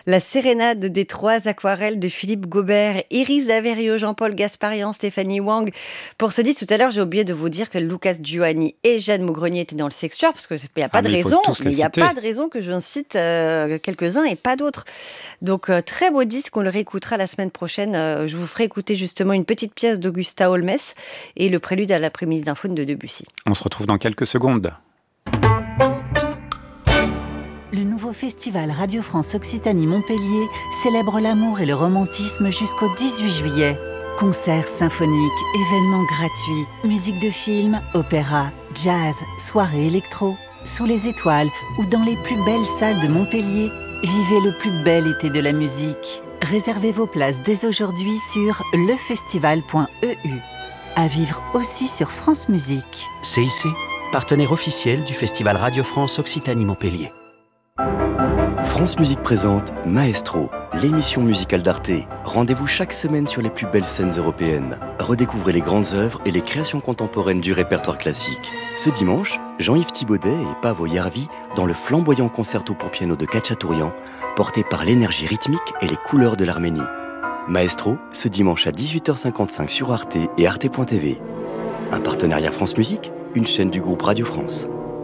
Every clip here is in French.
La sérénade des trois aquarelles de Philippe Gaubert, Iris Daverio, Jean-Paul Gasparian, Stéphanie Wang. Pour ce disque, tout à l'heure, j'ai oublié de vous dire que Lucas Giovanni et Jeanne Maugrenier étaient dans le sextuor, parce qu'il n'y a pas de raison, mais il n'y a pas de raison que je en cite quelques-uns et pas d'autres. Donc, très beau disque, on le réécoutera la semaine prochaine. Je vous ferai écouter justement une petite pièce d'Augusta Holmes et le prélude à l'après-midi d'un faune de Debussy. On se retrouve dans quelques secondes. Le nouveau festival Radio France Occitanie-Montpellier célèbre l'amour et le romantisme jusqu'au 18 juillet. Concerts symphoniques, événements gratuits, musique de film, opéra, jazz, soirées électro. Sous les étoiles ou dans les plus belles salles de Montpellier, vivez le plus bel été de la musique. Réservez vos places dès aujourd'hui sur lefestival.eu. À vivre aussi sur France Musique. CIC, partenaire officiel du festival Radio France Occitanie-Montpellier. France Musique présente Maestro, l'émission musicale d'Arte. Rendez-vous chaque semaine sur les plus belles scènes européennes. Redécouvrez les grandes œuvres et les créations contemporaines du répertoire classique. Ce dimanche, Jean-Yves Thibaudet et Paavo Järvi dans le flamboyant concerto pour piano de Khatchatourian, porté par l'énergie rythmique et les couleurs de l'Arménie. Maestro, ce dimanche à 18h55 sur Arte et arte.tv. Un partenariat France Musique, une chaîne du groupe Radio France.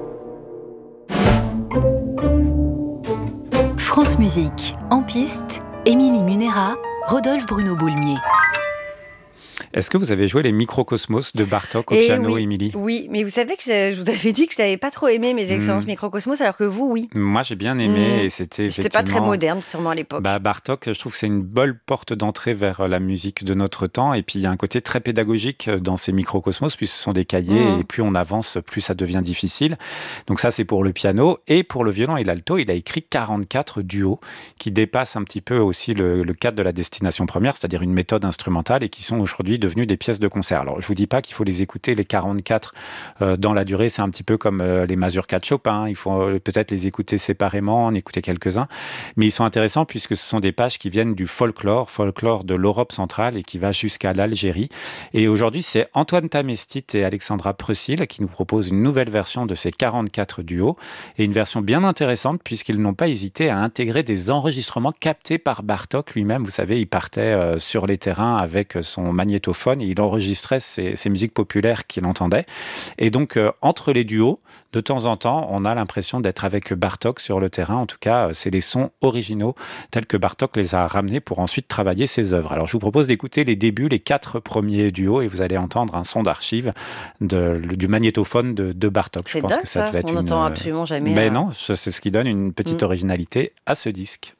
France Musique, en piste, Émilie Munera, Rodolphe Bruno Boulmier. Est-ce que vous avez joué les Microcosmos de Bartók au piano, Émilie ? Oui, mais vous savez que je vous avais dit que je n'avais pas trop aimé mes expériences Microcosmos, alors que vous, oui. Moi, j'ai bien aimé et c'était J'étais pas très moderne, sûrement à l'époque. Bartók, je trouve que c'est une belle porte d'entrée vers la musique de notre temps. Et puis, il y a un côté très pédagogique dans ces Microcosmos, puis ce sont des cahiers et plus on avance, plus ça devient difficile. Donc ça, c'est pour le piano. Et pour le violon et l'alto, il a écrit 44 duos qui dépassent un petit peu aussi le cadre de la destination première, c'est-à-dire une méthode instrumentale et qui sont aujourd'hui devenus des pièces de concert. Alors, je vous dis pas qu'il faut les écouter les 44 dans la durée, c'est un petit peu comme les mazurkas de Chopin, il faut peut-être les écouter séparément, en écouter quelques-uns, mais ils sont intéressants puisque ce sont des pages qui viennent du folklore de l'Europe centrale et qui va jusqu'à l'Algérie. Et aujourd'hui, c'est Antoine Tamestit et Alexandra Preusil qui nous proposent une nouvelle version de ces 44 duos et une version bien intéressante puisqu'ils n'ont pas hésité à intégrer des enregistrements captés par Bartók lui-même. Vous savez, il partait sur les terrains avec son magnétophone et il enregistrait ces musiques populaires qu'il entendait. Et donc, entre les duos, de temps en temps, on a l'impression d'être avec Bartók sur le terrain. En tout cas, c'est les sons originaux tels que Bartók les a ramenés pour ensuite travailler ses œuvres. Alors, je vous propose d'écouter les débuts, les 4 premiers duos, et vous allez entendre un son d'archive du magnétophone de Bartók. C'est dingue, ça. On n'entend absolument jamais. Mais non, c'est ce qui donne une petite originalité à ce disque.